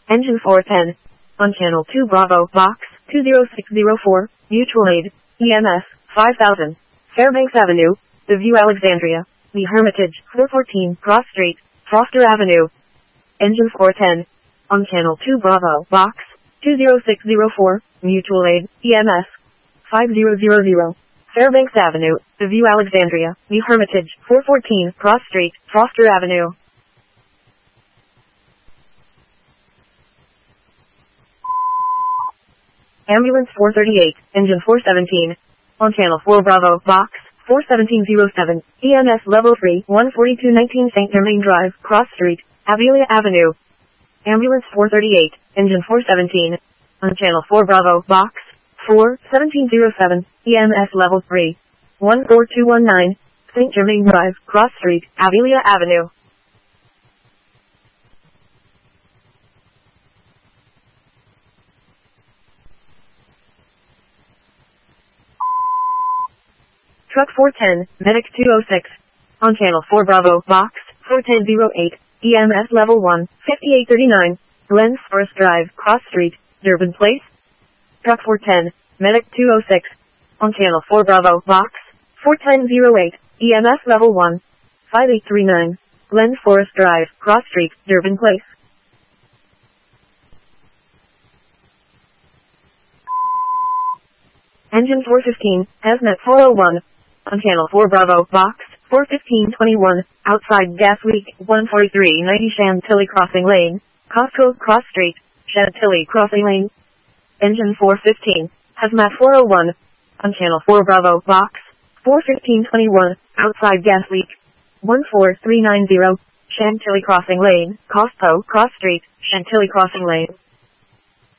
Engine 410. On channel 2 Bravo, box 20604, mutual aid, EMS 5000. Fairbanks Avenue, The View Alexandria, The Hermitage 414 Cross Street, Foster Avenue. Engine 410. On channel 2 Bravo, box 20604, mutual aid, EMS 5000. Fairbanks Avenue, The View Alexandria, The Hermitage 414 Cross Street, Foster Avenue. Ambulance 438, engine 417. On channel 4 Bravo, box 41707, EMS level 3, 14219 St. Germain Drive, Cross Street, Avilia Avenue. Ambulance 438, engine 417. On channel 4 Bravo, box 41707, EMS level 3, 14219 St. Germain Drive, Cross Street, Avilia Avenue. Truck 410, Medic 206. On channel 4 Bravo, box 41008, EMS level 1, 5839, Glen Forest Drive, Cross Street, Durbin Place. Truck 410, Medic 206. On channel 4 Bravo, box 41008, EMS level 1, 5839, Glen Forest Drive, Cross Street, Durbin Place. Engine 415, Hazmat 401. On channel 4 Bravo, box 41521, outside gas leak 14390 Chantilly Crossing Lane, Costco Cross Street, Chantilly Crossing Lane. Engine 415, Hazmat 401. On channel 4 Bravo, box 41521, outside gas leak 14390 Chantilly Crossing Lane, Costco Cross Street, Chantilly Crossing Lane.